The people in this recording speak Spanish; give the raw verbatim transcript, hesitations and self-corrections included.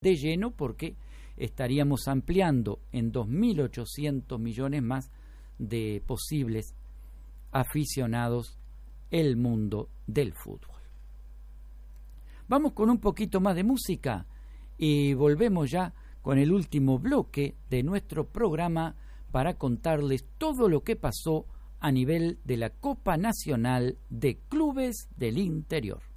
de lleno porque estaríamos ampliando en dos mil ochocientos millones más de posibles aficionados el mundo del fútbol. Vamos con un poquito más de música y volvemos ya con el último bloque de nuestro programa para contarles todo lo que pasó a nivel de la Copa Nacional de Clubes del Interior.